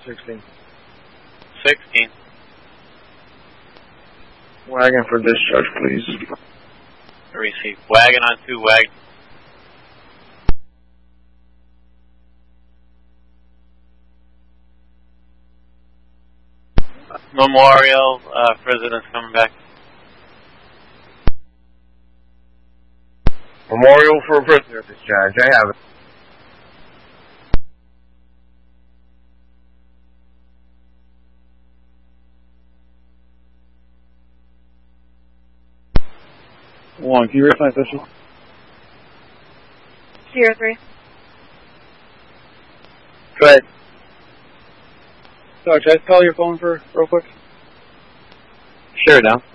16. 16. Wagon for discharge, please. Receive. Wagon on 2 wagon. Memorial, President's coming back. Memorial for a prisoner discharge. I have it. One, can you raise my official? Sierra 3. Go ahead. Sorry, can I call your phone for real quick? Sure, now.